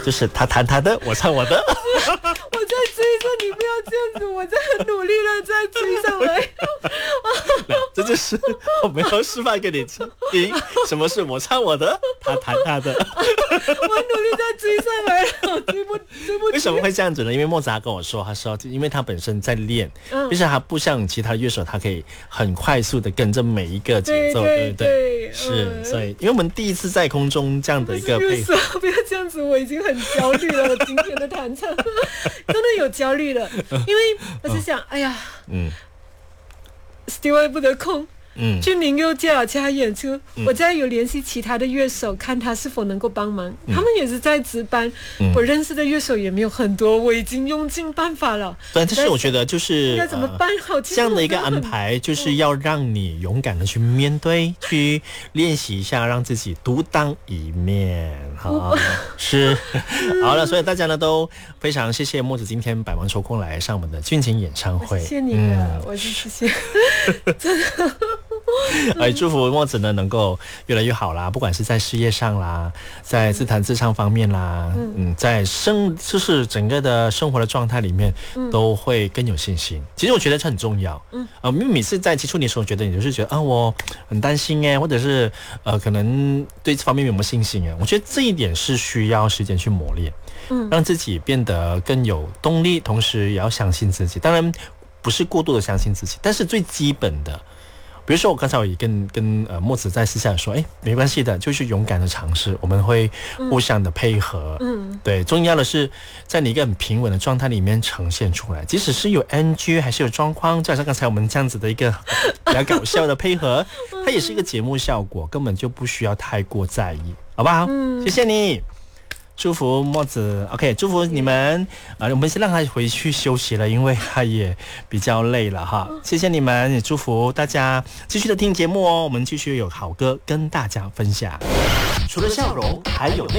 就是他弹他的，我唱我的。 我在追上你，不要这样子，我在很努力的在追上来。 这就是我们要示范给你听，什么是我唱我的，他弹他的。 我努力在追上来了，追不为什么会这样子呢？因为莫子他跟我说，他说因为他本身在练，就是他不像其他乐手，他可以很快速的跟着每一个节奏，对不对？是，所以因为我们第一次在空中这样的一个配合， 不要这样子，我已经很焦虑了。我今天的弹唱真的有焦虑了，因为我是想，哎呀，Stewart 不得空。去宁佑家演出，我再有联系其他的乐手，看他是否能够帮忙。他们也是在值班，我认识的乐手也没有很多，我已经用尽办法了。 对，但是我觉得就是应该怎么办好？ 这样的一个安排，就是要让你勇敢的去面对，去练习一下，让自己独当一面。好，是好了，所以大家呢都非常谢谢墨子今天百忙抽空来上我们的军情演唱会。 谢谢你的，我是谢谢，真的。 祝福墨子呢能够越来越好啦，不管是在事业上啦，在自弹自唱方面啦，在就是整个的生活的状态里面，都会更有信心。其实我觉得这很重要。因为每次在接触你的时候，觉得你就是觉得我很担心或者是可能对这方面有没有信心我觉得这一点是需要时间去磨练，让自己变得更有动力，同时也要相信自己。当然不是过度的相信自己，但是最基本的。比如说我刚才我也跟墨子在私下说，没关系的，就是勇敢的尝试，我们会互相的配合。对，重要的是在你一个很平稳的状态里面呈现出来，即使是有 NG 还是有状况，就好像刚才我们这样子的一个比较搞笑的配合，它也是一个节目效果，根本就不需要太过在意，好不好？谢谢你。祝福墨子 ，OK， 祝福你们我们先让他回去休息了，因为他也比较累了哈。谢谢你们，也祝福大家继续的听节目我们继续有好歌跟大家分享。除了笑容，还有